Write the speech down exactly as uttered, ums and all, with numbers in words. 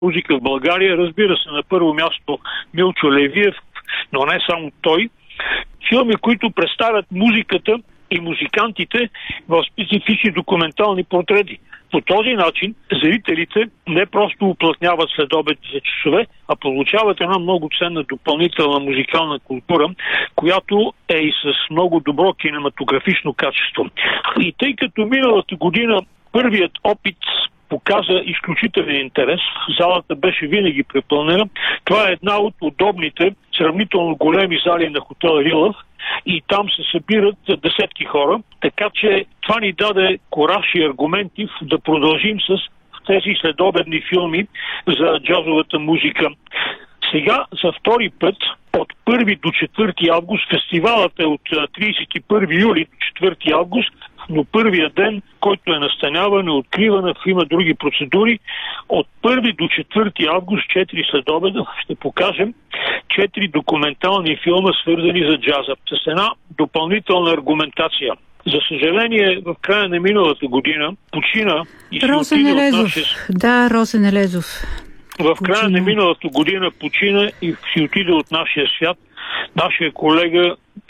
музика в България. Разбира се, на първо място Милчо Левиев, но не само той. Филми, които представят музиката и музикантите в специфични документални портрети. По този начин зрителите не просто уплътняват следобедните часове, а получават една много ценна допълнителна музикална култура, която е и с много добро кинематографично качество. И тъй като миналата година първият опит показа изключителен интерес, залата беше винаги препълнена, това е една от удобните, сравнително големи зали на хотел Рилъв, и там се събират десетки хора, така че това ни даде кораж и аргументи да продължим с тези следобедни филми за джазовата музика. Сега за втори път от първи до четвърти август, фестивалът е от тридесет и първи юли до четвърти август, но първия ден, който е настаняване, откриване, има други процедури, от първи до четвърти август, четири следобеда, ще покажем четири документални филма, свързани за джаза, с една допълнителна аргументация. За съжаление, в края на миналата година почина и си Росен отиде Елезов. от нашия... Да, Росен Елезов. В края на миналата година почина и си отиде от нашия свят нашия колега,